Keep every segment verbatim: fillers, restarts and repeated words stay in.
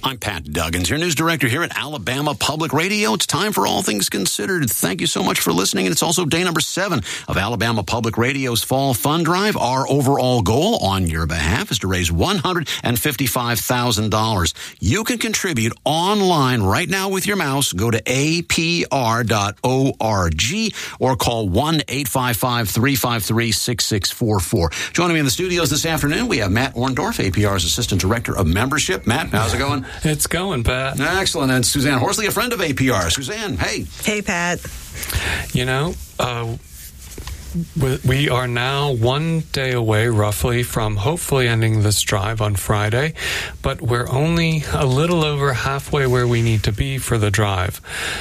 I'm Pat Duggins, your news director here at Alabama Public Radio. It's time for All Things Considered. Thank you so much for listening. And it's also day number seven of Alabama Public Radio's Fall Fund Drive. Our overall goal on your behalf is to raise one hundred fifty-five thousand dollars. You can contribute online right now with your mouse. Go to A P R dot org or call one eight five five, three five three, six six four four. Joining me in the studios this afternoon, we have Matt Orndorff, A P R's Assistant Director of Membership. Matt, how's it going? It's going, Pat. Excellent. And Suzanne Horsley, a friend of A P R. Suzanne, hey. Hey, Pat. You know, uh, we are now one day away, roughly, from hopefully ending this drive on Friday, but we're only a little over halfway where we need to be for the drive.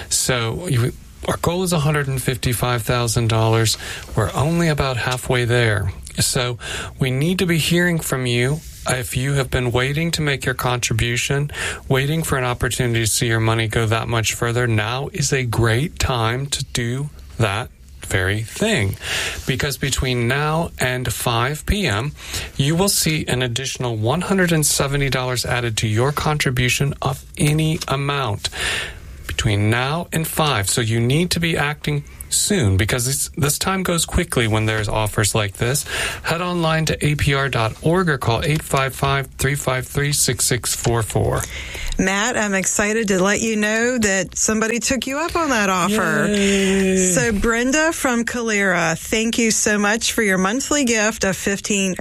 So you, our goal is one hundred fifty-five thousand dollars. We're only about halfway there. So we need to be hearing from you. If you have been waiting to make your contribution, waiting for an opportunity to see your money go that much further, now is a great time to do that very thing. Because between now and five p.m., you will see an additional one hundred seventy dollars added to your contribution of any amount. Between now and five. So you need to be acting soon, because this, this time goes quickly when there's offers like this. Head online to A P R dot org or call eight five five, three five three, six six four four. Matt, I'm excited to let you know that somebody took you up on that offer. Yay. So Brenda from Calera, thank you so much for your monthly gift of fifteen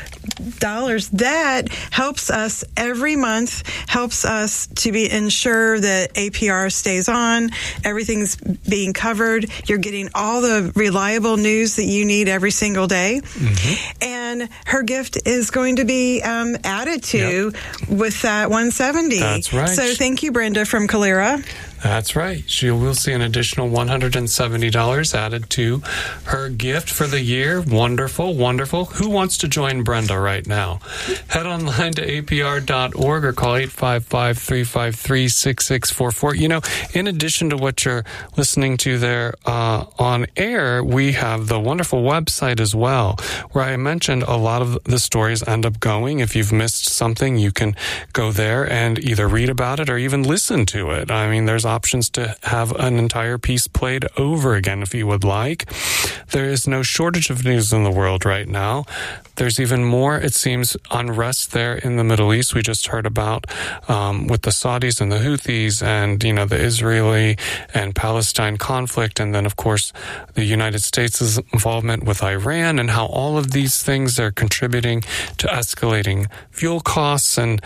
dollars. That helps us every month, helps us to be ensure that A P R stays on, everything's being covered. You're getting all the reliable news that you need every single day. Mm-hmm. And her gift is going to be um, added to yep. with that one hundred seventy dollars. That's right. So thank you, Brenda from Calera. That's right. She will see an additional one hundred seventy dollars added to her gift for the year. Wonderful, wonderful. Who wants to join Brenda right now? Head online to A P R dot org or call eight five five, three five three, six six four four. You know, in addition to what you're listening to there uh, on air, we have the wonderful website as well, where I mentioned a lot of the stories end up going. If you've missed something, you can go there and either read about it or even listen to it. I mean, there's options to have an entire piece played over again if you would like. There is no shortage of news in the world right now. There's even more, it seems, unrest there in the Middle East. We just heard about um, with the Saudis and the Houthis and, you know, the Israeli and Palestine conflict. And then, of course, the United States' involvement with Iran and how all of these things are contributing to escalating fuel costs. And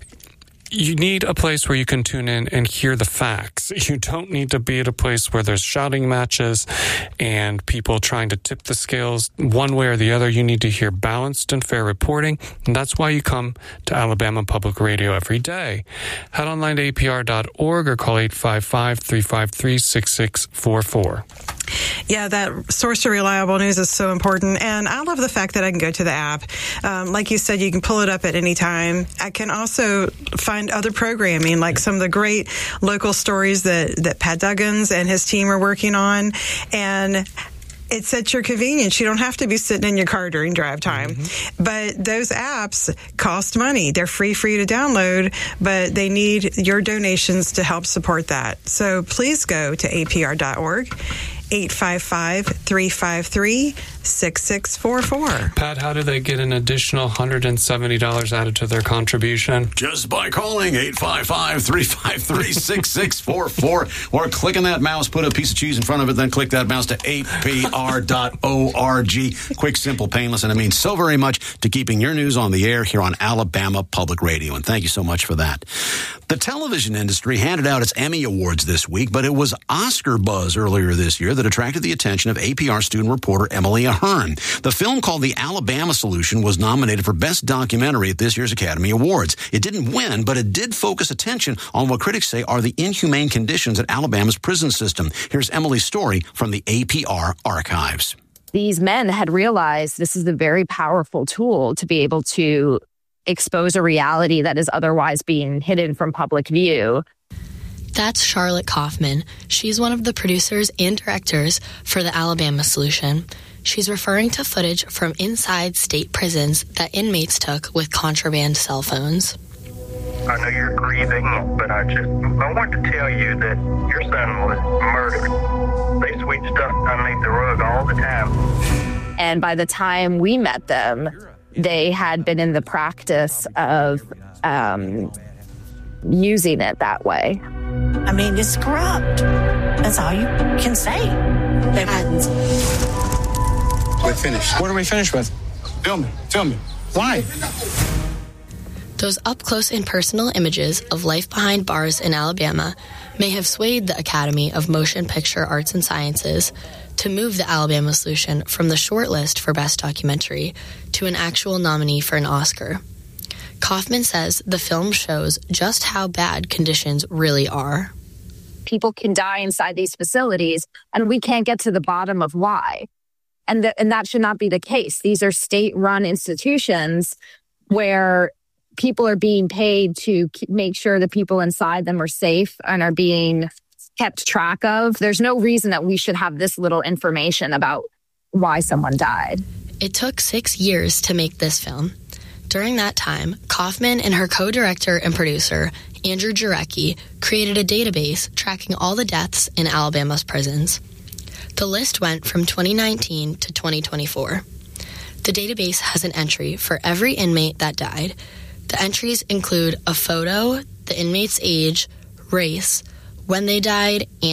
you need a place where you can tune in and hear the facts. You don't need to be at a place where there's shouting matches and people trying to tip the scales one way or the other. You need to hear balanced and fair reporting, and that's why you come to Alabama Public Radio every day. Head online to A P R dot org or call eight five five, three five three, six six four four. Yeah, that source of reliable news is so important. And I love the fact that I can go to the app. Um, like you said, you can pull it up at any time. I can also find other programming, like some of the great local stories that, that Pat Duggins and his team are working on. And it's at your convenience. You don't have to be sitting in your car during drive time. Mm-hmm. But those apps cost money. They're free for you to download, but they need your donations to help support that. So please go to A P R dot org. eight five five, three five three, six six four four. Pat, how do they get an additional one hundred seventy dollars added to their contribution? Just by calling eight five five, three five three, six six four four or clicking that mouse, put a piece of cheese in front of it, then click that mouse to A P R dot org. Quick, simple, painless, and it means so very much to keeping your news on the air here on Alabama Public Radio, and thank you so much for that. The television industry handed out its Emmy Awards this week, but it was Oscar buzz earlier this year that attracted the attention of A P R student reporter Emily Ahern. The film called The Alabama Solution was nominated for Best Documentary at this year's Academy Awards. It didn't win, but it did focus attention on what critics say are the inhumane conditions at Alabama's prison system. Here's Emily's story from the A P R archives. These men had realized this is a very powerful tool to be able to expose a reality that is otherwise being hidden from public view. That's Charlotte Kaufman. She's one of the producers and directors for The Alabama Solution. She's referring to footage from inside state prisons that inmates took with contraband cell phones. I know you're grieving, but I just I want to tell you that your son was murdered. They sweep stuff underneath the rug all the time. And by the time we met them, they had been in the practice of um, using it that way. I mean, it's corrupt. That's all you can say. They hadn't. We're finished. What are we finished with? Tell me. Tell me. Why? Those up-close and personal images of life behind bars in Alabama may have swayed the Academy of Motion Picture Arts and Sciences to move the Alabama Solution from the shortlist for Best Documentary to an actual nominee for an Oscar. Kaufman says the film shows just how bad conditions really are. People can die inside these facilities, and we can't get to the bottom of why. And, th- and that should not be the case. These are state-run institutions where people are being paid to make sure the people inside them are safe and are being kept track of. There's no reason that we should have this little information about why someone died. It took six years to make this film. During that time, Kaufman and her co-director and producer, Andrew Jarecki, created a database tracking all the deaths in Alabama's prisons. The list went from twenty nineteen to twenty twenty-four. The database has an entry for every inmate that died. The entries include a photo, the inmate's age, race, when they died, and